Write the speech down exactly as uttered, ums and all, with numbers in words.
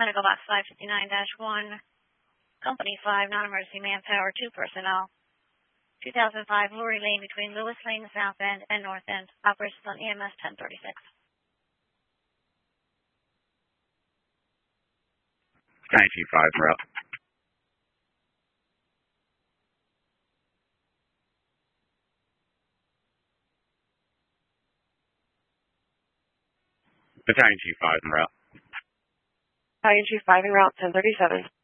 Medical Box five fifty-nine dash one, Company five, non-emergency manpower, two personnel. two thousand five Lurie Lane between Lewis Lane, the South End, and North End. Operations on E M S ten thirty-six. nine two five, route. Battalion two five, en route. Battalion two five, en route, ten thirty-seven.